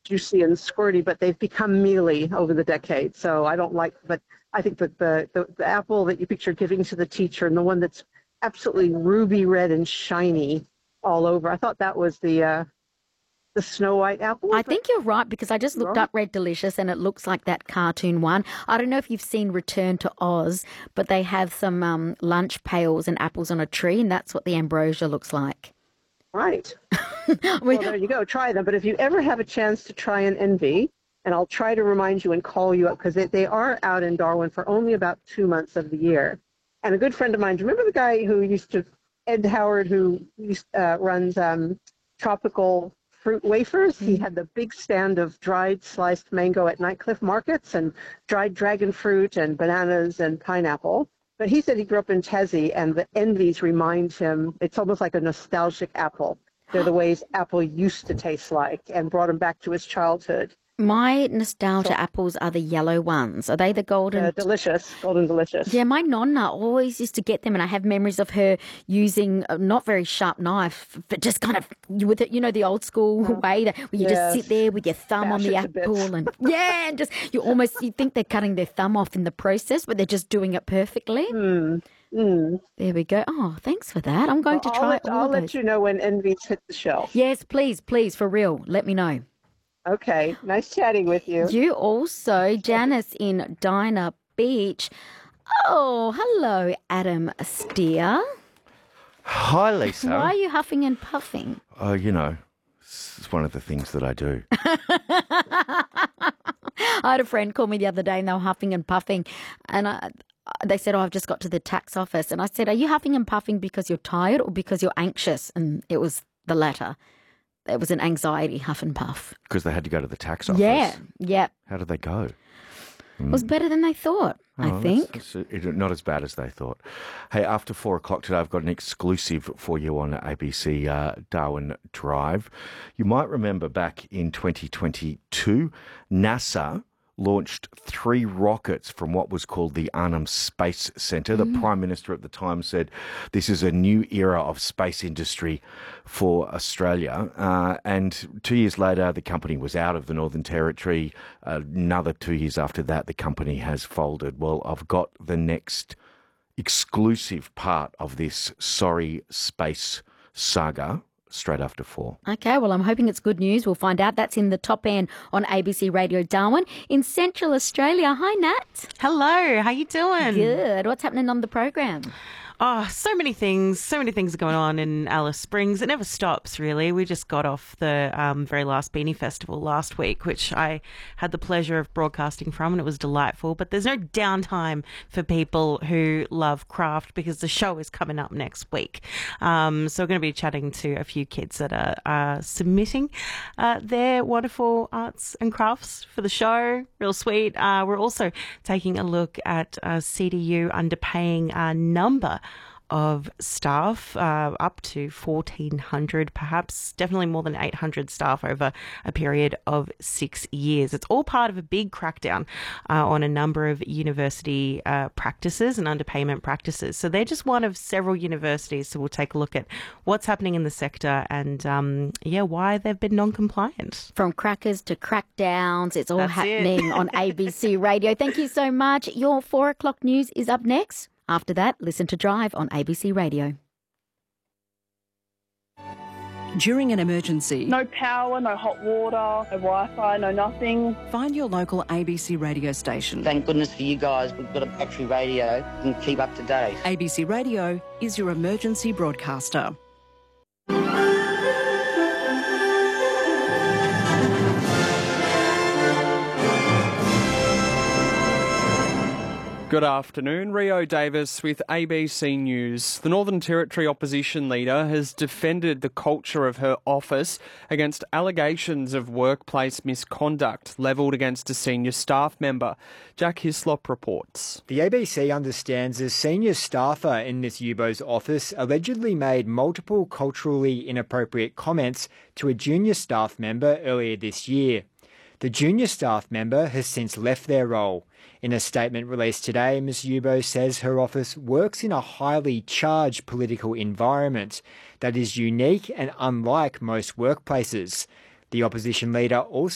juicy and squirty, but they've become mealy over the decades. So I don't like, but I think that the apple that you pictured giving to the teacher and the one that's absolutely ruby red and shiny all over, I thought that was the Snow White apple. I think you're right, because I just looked up Red Delicious and it looks like that cartoon one. I don't know if you've seen Return to Oz, but they have some lunch pails and apples on a tree, and that's what the ambrosia looks like. Right. Well, there you go. Try them. But if you ever have a chance to try an envy, and I'll try to remind you and call you up, because they are out in Darwin for only about 2 months of the year. And a good friend of mine, do you remember the guy who Ed Howard, who runs Tropical Fruit Wafers? He had the big stand of dried sliced mango at Nightcliff markets and dried dragon fruit and bananas and pineapple. But he said he grew up in Tassie, and the envies remind him, it's almost like a nostalgic apple. They're the ways apple used to taste like, and brought him back to his childhood. My nostalgia apples are the yellow ones. Are they the golden? Delicious, golden delicious. Yeah, my nonna always used to get them, and I have memories of her using a not very sharp knife, but just kind of with it, the old school way where you just sit there with your thumb on the apple, and and just you think they're cutting their thumb off in the process, but they're just doing it perfectly. There we go. Oh, thanks for that. I'm going to try all I'll of those. let you know when envies hit the shelf. Yes, please, for real. Let me know. Okay. Nice chatting with you. You also, Janice in Dinah Beach. Oh, hello, Adam Steer. Hi, Lisa. Why are you huffing and puffing? Oh, it's one of the things that I do. I had a friend call me the other day and they were huffing and puffing, and they said, I've just got to the tax office. And I said, are you huffing and puffing because you're tired or because you're anxious? And it was the latter. It was an anxiety huff and puff. Because they had to go to the tax office? Yeah. How did they go? It was better than they thought, I think. That's not as bad as they thought. Hey, after 4 o'clock today, I've got an exclusive for you on ABC Darwin Drive. You might remember back in 2022, NASA launched 3 rockets from what was called the Arnhem Space Centre. The Prime Minister at the time said this is a new era of space industry for Australia. And 2 years later, the company was out of the Northern Territory. Another 2 years after that, the company has folded. Well, I've got the next exclusive part of this sorry space saga straight after 4. Okay, well, I'm hoping it's good news. We'll find out. That's in the top end on ABC Radio Darwin in Central Australia. Hi, Nat. Hello, how you doing? Good. What's happening on the program? Oh, so many things are going on in Alice Springs. It never stops, really. We just got off the very last Beanie Festival last week, which I had the pleasure of broadcasting from, and it was delightful. But there's no downtime for people who love craft, because the show is coming up next week. So we're going to be chatting to a few kids that are submitting their wonderful arts and crafts for the show. Real sweet. We're also taking a look at CDU underpaying a number of staff, up to 1,400, perhaps definitely more than 800 staff over a period of 6 years. It's all part of a big crackdown on a number of university practices and underpayment practices. So they're just one of several universities. So we'll take a look at what's happening in the sector and, why they've been non-compliant. From crackers to crackdowns, it's all happening on ABC Radio. Thank you so much. Your 4 o'clock news is up next. After that, listen to Drive on ABC Radio. During an emergency, no power, no hot water, no Wi-Fi, no nothing. Find your local ABC radio station. Thank goodness for you guys. We've got a battery radio and keep up to date. ABC Radio is your emergency broadcaster. Good afternoon, Rio Davis with ABC News. The Northern Territory opposition leader has defended the culture of her office against allegations of workplace misconduct levelled against a senior staff member. Jack Hislop reports. The ABC understands a senior staffer in Ms Yubo's office allegedly made multiple culturally inappropriate comments to a junior staff member earlier this year. The junior staff member has since left their role. In a statement released today, Ms Yubo says her office works in a highly charged political environment that is unique and unlike most workplaces. The opposition leader also